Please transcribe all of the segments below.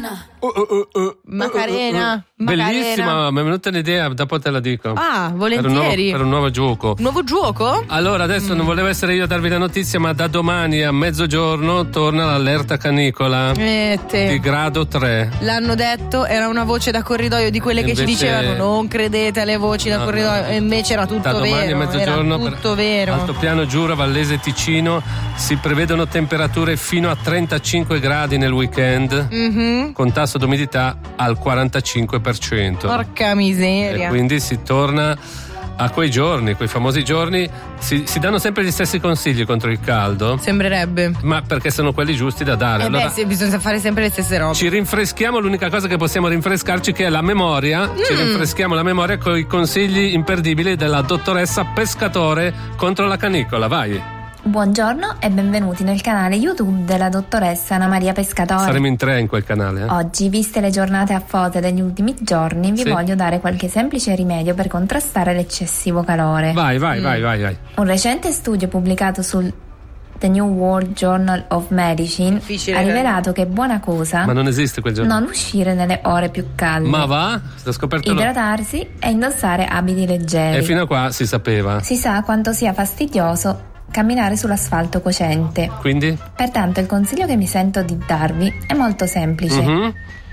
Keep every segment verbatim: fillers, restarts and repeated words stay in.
Macarena. Uh, uh, uh, uh, Macarena. uh, uh, uh. Bellissima, Macarena. mi è venuta un'idea, dopo te la dico. Ah, Per un volentieri. nuovo, per un nuovo gioco. Nuovo gioco? Allora, adesso Mm. non volevo essere io a darvi la notizia, ma da domani a mezzogiorno torna l'allerta canicola Eh, te. di grado tre. L'hanno detto, era una voce da corridoio di quelle che ci Invece- dicevano non credete alle voci da No, corridoio, no. e invece era tutto Da domani vero. a mezzogiorno era per tutto vero. Altopiano, Giura, Vallese e Ticino si prevedono temperature fino a trentacinque gradi nel weekend, Mhm. con tasso d'umidità al quarantacinque per cento. Porca E miseria. quindi si torna a quei giorni, quei famosi giorni. Si, si danno sempre gli stessi consigli contro il caldo, Sembrerebbe. ma perché sono quelli giusti da dare. Eh Allora, beh, sì, bisogna fare sempre le stesse robe. ci rinfreschiamo, l'unica cosa che possiamo rinfrescarci che è la memoria. Ci Mm. rinfreschiamo la memoria con i consigli imperdibili della dottoressa Pescatore contro la canicola. Vai. Buongiorno e benvenuti nel canale YouTube della dottoressa Anna Maria Pescatore. Saremo in tre in quel canale. Eh? Oggi, viste le giornate affote degli ultimi giorni, vi Sì. voglio dare qualche semplice rimedio per contrastare l'eccessivo calore. Vai, vai, Mm. vai, vai, vai. Un recente studio pubblicato sul The New World Journal of Medicine Difficile, ha eh. rivelato che è buona cosa Ma non esiste quel giorno. non uscire nelle ore più calde, Ma va? L'ho scoperto no. idratarsi e indossare abiti leggeri. E fino a qua si sapeva. Si sa quanto sia fastidioso camminare sull'asfalto cocente. Quindi? Pertanto il consiglio che mi sento di darvi è molto semplice. Mhm.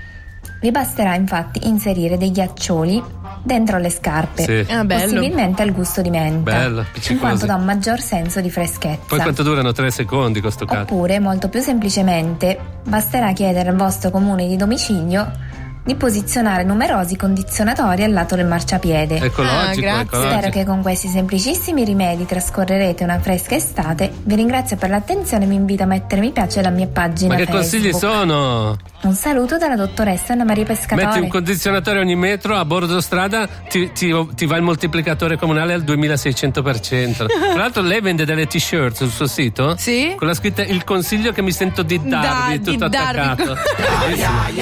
Vi basterà infatti inserire dei ghiaccioli dentro le scarpe, Sì. Ah, bello. possibilmente al gusto di menta, Bello, in appiccicosi. quanto dà un maggior senso di freschezza. Poi quanto durano? Tre secondi con sto cazzo. Oppure, molto più semplicemente, basterà chiedere al vostro comune di domicilio di posizionare numerosi condizionatori al lato del marciapiede. Ecologico, Ah, grazie. ecologico. Spero che con questi semplicissimi rimedi trascorrerete una fresca estate. Vi ringrazio per l'attenzione e vi invito a mettere mi piace alla mia pagina Ma che Facebook. consigli sono? Un saluto dalla dottoressa Anna Maria Pescatore. Metti un condizionatore ogni metro a bordo strada, ti, ti- ti va il moltiplicatore comunale al duemilaseicento per cento. Tra l'altro lei vende delle t-shirt sul suo sito Sì? con la scritta il consiglio che mi sento di darvi, Da- di tutto darvi. attaccato. Bellissimo.